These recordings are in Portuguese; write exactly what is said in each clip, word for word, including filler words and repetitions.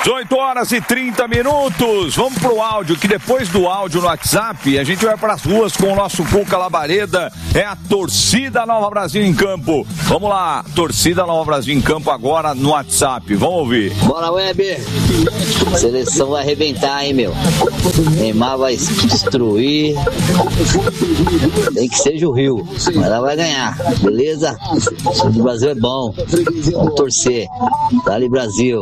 dezoito horas e trinta minutos. Vamos pro áudio, que depois do áudio no WhatsApp, a gente vai pras ruas com o nosso Cuca Labareda. É a Torcida Nova Brasil em campo. Vamos lá, Torcida Nova Brasil em campo agora no WhatsApp. Vamos ouvir. Bora, Weber. A seleção vai arrebentar, hein, meu? Neymar vai destruir. Nem que seja o Rio. Mas ela vai ganhar, beleza? O Brasil é bom. Vamos torcer. Dale, Brasil.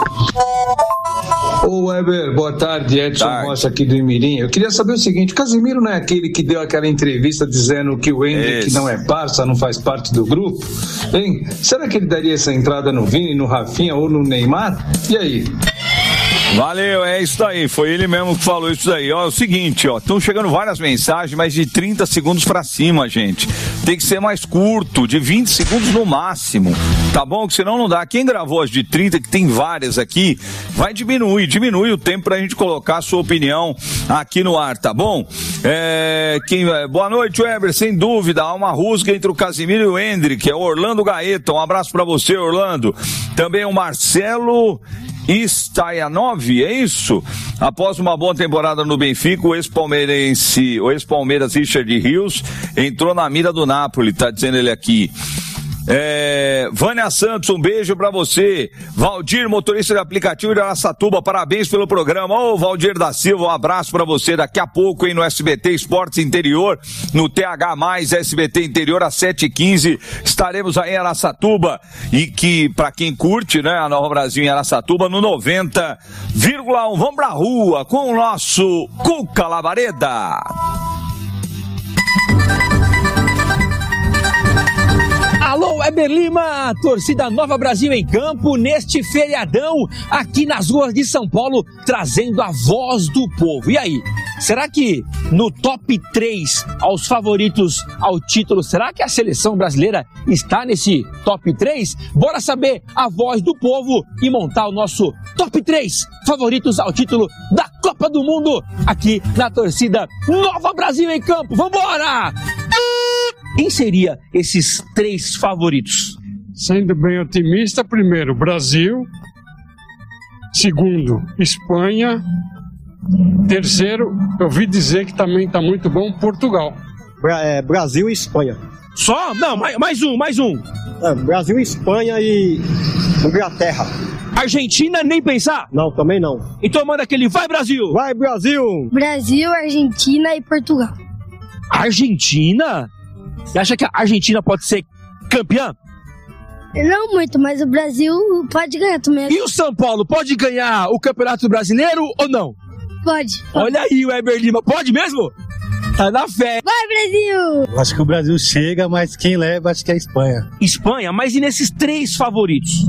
Ô Weber, boa tarde, Edson Rocha aqui do Imirim. Eu queria saber o seguinte, o Casimiro não é aquele que deu aquela entrevista dizendo que o Hendrick não é parça, não faz parte do grupo? Hein? Será que ele daria essa entrada no Vini, no Rafinha ou no Neymar? E aí? Valeu, é isso aí, foi ele mesmo que falou isso aí. Ó, é o seguinte, ó, estão chegando várias mensagens, mas de trinta segundos pra cima, gente. Tem que ser mais curto, de vinte segundos no máximo, tá bom? Que senão não dá. Quem gravou as de trinta, que tem várias aqui, vai diminuir, diminui o tempo pra gente colocar a sua opinião aqui no ar, tá bom? É, quem, boa noite, Weber, sem dúvida, há uma rusga entre o Casimiro e o Hendrick, é o Orlando Gaeta, um abraço pra você, Orlando. Também o Marcelo Stayanov, é isso? Após uma boa temporada no Benfica, o ex-palmeirense, o ex-Palmeiras Richard Rios entrou na mira do Napoli, tá dizendo ele aqui. É, Vânia Santos, um beijo pra você. Valdir, motorista de aplicativo de Araçatuba, parabéns pelo programa. Ô, Valdir da Silva, um abraço pra você. Daqui a pouco, hein, no S B T Esportes Interior, no T H mais S B T Interior, às sete e quinze, estaremos aí em Araçatuba. E que, pra quem curte, né, a Nova Brasil em Araçatuba, no noventa vírgula um. Vamos pra rua com o nosso Cuca Labareda. Alô, Weber Lima, torcida Nova Brasil em campo, neste feriadão, aqui nas ruas de São Paulo, trazendo a voz do povo. E aí, será que no top três aos favoritos ao título, será que a seleção brasileira está nesse top três? Bora saber a voz do povo e montar o nosso top três favoritos ao título da Copa do Mundo, aqui na torcida Nova Brasil em campo. Vambora! Quem seria esses três favoritos? Sendo bem otimista, primeiro, Brasil. Segundo, Espanha. Terceiro, eu ouvi dizer que também está muito bom, Portugal. Bra- é, Brasil e Espanha. Só? Não, mais, mais um, mais um. É, Brasil, Espanha e Inglaterra. Argentina, nem pensar? Não, também não. Então manda aquele vai, Brasil! Vai, Brasil! Brasil, Argentina e Portugal. Argentina? Você acha que a Argentina pode ser campeã? Não muito, mas o Brasil pode ganhar também. E o São Paulo pode ganhar o Campeonato Brasileiro ou não? Pode. Olha aí o Weber Lima, pode mesmo? Tá na fé. Vai, Brasil! Acho que o Brasil chega, mas quem leva acho que é a Espanha. Espanha, mas e nesses três favoritos?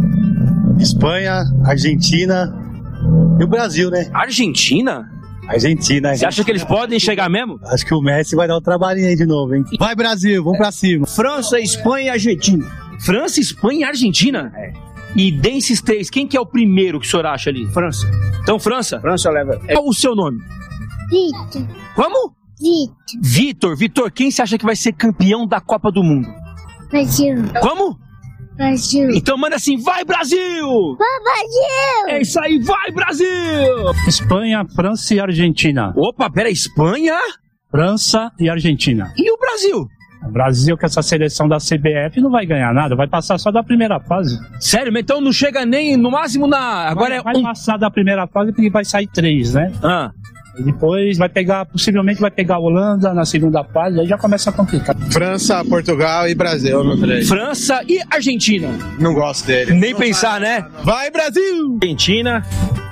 Espanha, Argentina e o Brasil, né? Argentina? Argentina. Você acha que eles podem chegar mesmo? Acho que o Messi vai dar um trabalhinho aí de novo, hein? Vai, Brasil, vamos pra cima. França, Espanha e Argentina. França, Espanha e Argentina? É. E desses três, quem que é o primeiro que o senhor acha ali? França. Então, França? França leva. Qual o seu nome? Vitor. Como? Vitor. Vitor. Vitor, quem você acha que vai ser campeão da Copa do Mundo? Brasil. Como? Brasil. Então manda assim, vai, Brasil! Vai, Brasil! É isso aí, vai, Brasil! Espanha, França e Argentina. Opa, pera, Espanha? França e Argentina. E o Brasil? O Brasil, com essa seleção da C B F, não vai ganhar nada, vai passar só da primeira fase. Sério? Então não chega nem, no máximo, na... Agora vai, é vai um... passar da primeira fase porque vai sair três, né? Ah. E depois vai pegar, possivelmente vai pegar a Holanda na segunda fase, aí já começa a complicar. França, Portugal e Brasil no três. França e Argentina. Não gosto dele. Nem não pensar, vai, né? Vai, Brasil! Argentina,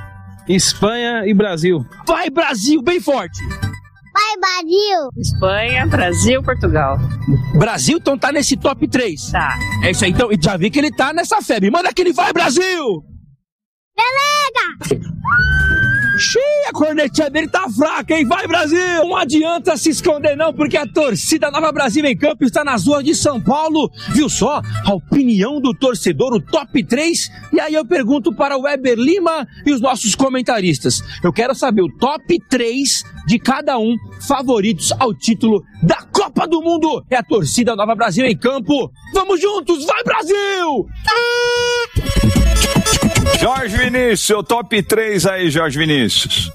Espanha e Brasil. Vai, Brasil, bem forte! Vai, Brasil! Espanha, Brasil, Portugal. Brasil, então tá nesse top três. Tá. É isso aí, então, já vi que ele tá nessa febre. Manda aquele vai, Brasil! Delega! Xiii, a cornetinha dele tá fraca, hein? Vai, Brasil! Não adianta se esconder não, porque a torcida Nova Brasil em campo está nas ruas de São Paulo. Viu só? A opinião do torcedor, o top três. E aí eu pergunto para o Weber Lima e os nossos comentaristas. Eu quero saber o top três de cada um favoritos ao título da Copa do Mundo. É a torcida Nova Brasil em campo. Vamos juntos! Vai, Brasil! Jorge Jorge Vinícius, seu top três aí, Jorge Vinícius.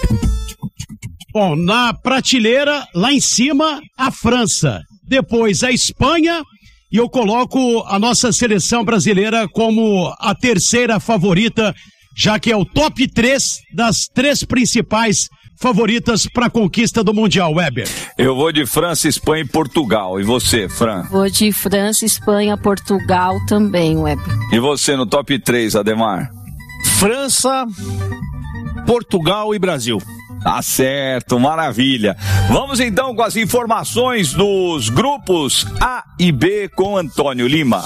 Bom, na prateleira, lá em cima, a França. Depois a Espanha. E eu coloco a nossa seleção brasileira como a terceira favorita, já que é o top três das três principais favoritas para a conquista do Mundial, Weber. Eu vou de França, Espanha e Portugal. E você, Fran? Vou de França, Espanha, Portugal também, Weber. E você no top três, Ademar? França, Portugal e Brasil. Tá certo, maravilha. Vamos então com as informações dos grupos A e B com Antônio Lima.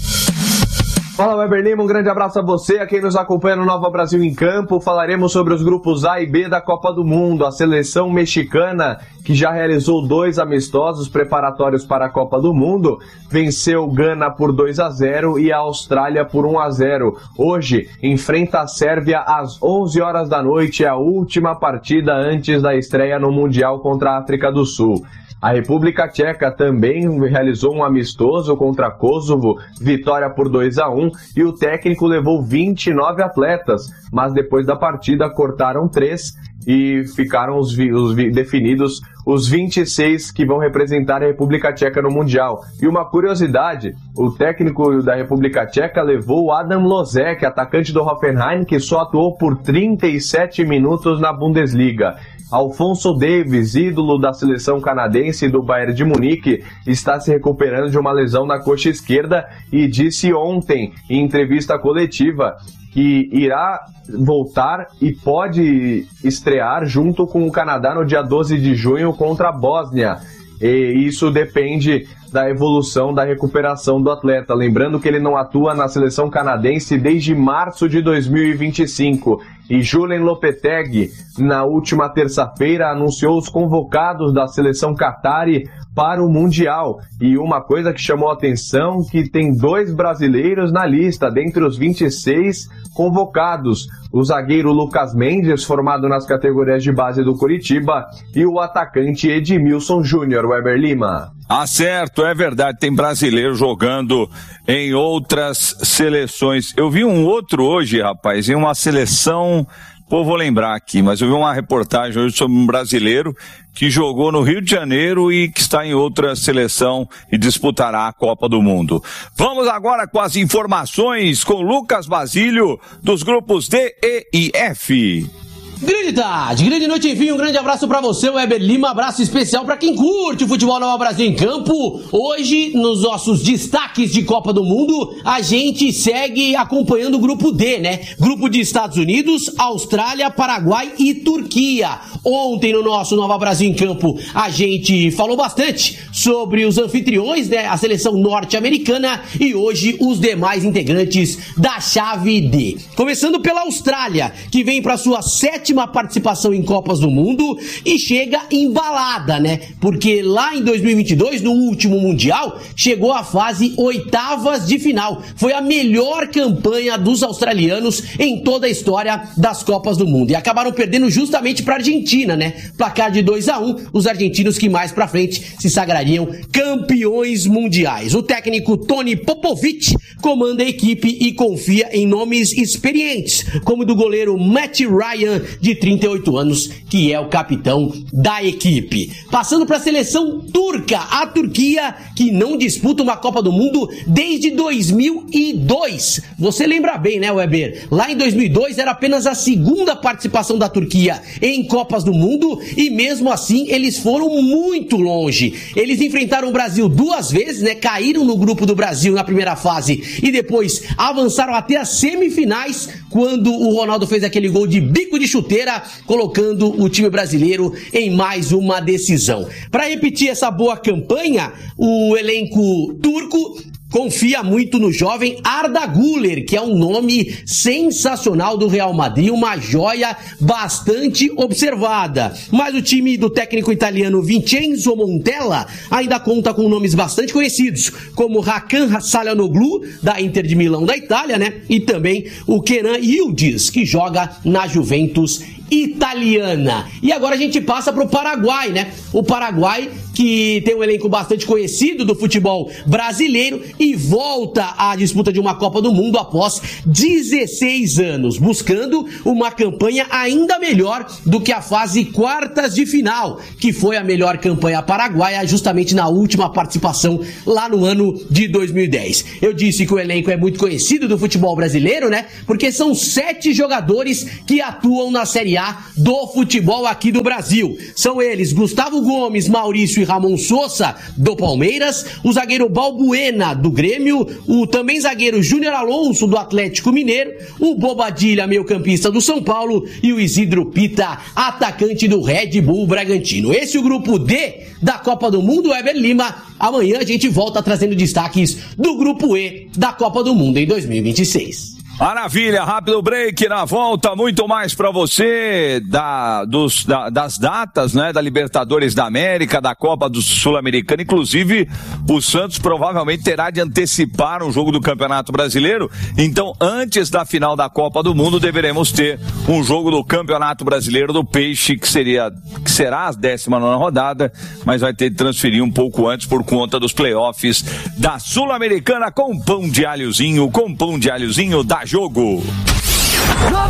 Fala, Weber Lima, um grande abraço a você, a quem nos acompanha no Nova Brasil em Campo. Falaremos sobre os grupos A e B da Copa do Mundo. A seleção mexicana, que já realizou dois amistosos preparatórios para a Copa do Mundo, venceu Gana por dois a zero e a Austrália por um a zero. Hoje, enfrenta a Sérvia às onze horas da noite, é a última partida antes da estreia no Mundial contra a África do Sul. A República Tcheca também realizou um amistoso contra Kosovo, vitória por dois a um, e o técnico levou vinte e nove atletas, mas depois da partida cortaram três e ficaram os, os definidos os vinte e seis que vão representar a República Tcheca no Mundial. E uma curiosidade, o técnico da República Tcheca levou o Adam Lozek, atacante do Hoffenheim, que só atuou por trinta e sete minutos na Bundesliga. Alphonso Davies, ídolo da seleção canadense e do Bayern de Munique, está se recuperando de uma lesão na coxa esquerda e disse ontem, em entrevista coletiva, que irá voltar e pode estrear junto com o Canadá no dia doze de junho contra a Bósnia. E isso depende da evolução da recuperação do atleta. Lembrando que ele não atua na seleção canadense desde março de dois mil e vinte e cinco. E Julen Lopetegui, na última terça-feira, anunciou os convocados da seleção qatari para o Mundial. E uma coisa que chamou a atenção, que tem dois brasileiros na lista, dentre os vinte e seis convocados. O zagueiro Lucas Mendes, formado nas categorias de base do Coritiba, e o atacante Edmilson Júnior, Weber Lima. Ah, certo, é verdade, tem brasileiro jogando em outras seleções. Eu vi um outro hoje, rapaz, em uma seleção, pô, vou lembrar aqui, mas eu vi uma reportagem hoje sobre um brasileiro que jogou no Rio de Janeiro e que está em outra seleção e disputará a Copa do Mundo. Vamos agora com as informações com Lucas Basílio, dos grupos D, E e F. Grande tarde, grande noite, enfim, um grande abraço pra você, Weber Lima, abraço especial pra quem curte o futebol Nova Brasil em Campo. Hoje, nos nossos destaques de Copa do Mundo, a gente segue acompanhando o grupo D, né? Grupo de Estados Unidos, Austrália, Paraguai e Turquia. Ontem, no nosso Nova Brasil em Campo, a gente falou bastante sobre os anfitriões, né? A seleção norte-americana, e hoje os demais integrantes da chave D. Começando pela Austrália, que vem pra sua sétima participação em Copas do Mundo e chega embalada, né? Porque lá em dois mil e vinte e dois, no último Mundial, chegou à fase oitavas de final. Foi a melhor campanha dos australianos em toda a história das Copas do Mundo. E acabaram perdendo justamente para a Argentina, né? Placar de dois a um, os argentinos que mais pra frente se sagrariam campeões mundiais. O técnico Tony Popovic comanda a equipe e confia em nomes experientes, como o do goleiro Matt Ryan, de trinta e oito anos, que é o capitão da equipe. Passando para a seleção turca, a Turquia, que não disputa uma Copa do Mundo desde dois mil e dois. Você lembra bem, né, Weber? Lá em dois mil e dois era apenas a segunda participação da Turquia em Copas do Mundo e mesmo assim eles foram muito longe. Eles enfrentaram o Brasil duas vezes, né? Caíram no grupo do Brasil na primeira fase e depois avançaram até as semifinais, quando o Ronaldo fez aquele gol de bico de chuteira, colocando o time brasileiro em mais uma decisão. Para repetir essa boa campanha, o elenco turco confia muito no jovem Arda Güler, que é um nome sensacional do Real Madrid, uma joia bastante observada. Mas o time do técnico italiano Vincenzo Montella ainda conta com nomes bastante conhecidos, como Hakan Çalhanoğlu, da Inter de Milão da Itália, né? E também o Kenan Yıldız, que joga na Juventus italiana. E agora a gente passa para o Paraguai, né? O Paraguai que tem um elenco bastante conhecido do futebol brasileiro e volta à disputa de uma Copa do Mundo após dezesseis anos, buscando uma campanha ainda melhor do que a fase quartas de final, que foi a melhor campanha paraguaia justamente na última participação lá no ano de dois mil e dez. Eu disse que o elenco é muito conhecido do futebol brasileiro, né? Porque são sete jogadores que atuam na Série A do futebol aqui do Brasil. São eles Gustavo Gomes, Maurício e Ramon Sousa, do Palmeiras, o zagueiro Balbuena, do Grêmio, o também zagueiro Júnior Alonso, do Atlético Mineiro, o Bobadilha, meio-campista do São Paulo, e o Isidro Pita, atacante do Red Bull Bragantino. Esse é o grupo D da Copa do Mundo, Weber Lima. Amanhã a gente volta trazendo destaques do grupo E da Copa do Mundo em dois mil e vinte e seis. Maravilha, rápido break, na volta, muito mais pra você da, dos, da, das datas, né, da Libertadores da América, da Copa do Sul-Americana, inclusive o Santos provavelmente terá de antecipar um jogo do Campeonato Brasileiro, então antes da final da Copa do Mundo deveremos ter um jogo do Campeonato Brasileiro do Peixe, que seria, que será a décima nona rodada, mas vai ter de transferir um pouco antes por conta dos playoffs da Sul-Americana com pão de alhozinho, com pão de alhozinho da Jogo.